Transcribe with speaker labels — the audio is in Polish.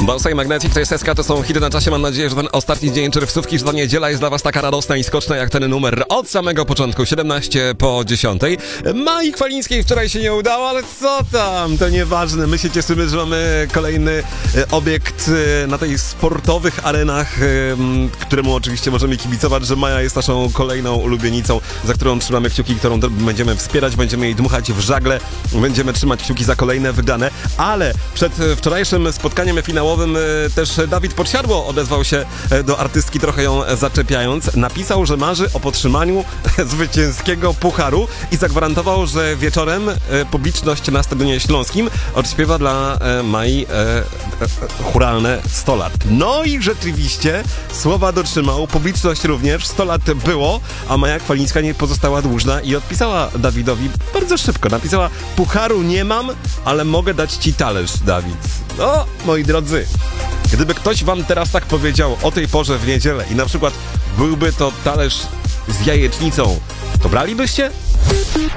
Speaker 1: Bossa i Magnetic to jest SK, to są hity na czasie. Mam nadzieję, że ten ostatni dzień czerwcówki, że ta niedziela jest dla was taka radosna i skoczna jak ten numer od samego początku, 17 po 10. Mai Chwalińskiej wczoraj się nie udało, ale co tam, to nieważne. My się cieszymy, że mamy kolejny obiekt na tej sportowych arenach, któremu oczywiście możemy kibicować, że Maja jest naszą kolejną ulubienicą, za którą trzymamy kciuki, którą będziemy wspierać, będziemy jej dmuchać w żagle, będziemy trzymać kciuki za kolejne wygrane, ale przed wczorajszym spotkaniem finałowym też Dawid Podsiadło odezwał się do artystki, trochę ją zaczepiając. Napisał, że marzy o podtrzymaniu zwycięskiego pucharu i zagwarantował, że wieczorem publiczność na Stadionie Śląskim odśpiewa dla Mai chóralne 100 lat. No i rzeczywiście słowa dotrzymał, publiczność również, 100 lat było, a Maja Chwalińska nie pozostała dłużna i odpisała Dawidowi bardzo szybko. Napisała: pucharu nie mam, ale mogę dać ci talerz, Dawid. No, moi drodzy, gdyby ktoś wam teraz tak powiedział o tej porze w niedzielę i na przykład byłby to talerz z jajecznicą, to bralibyście?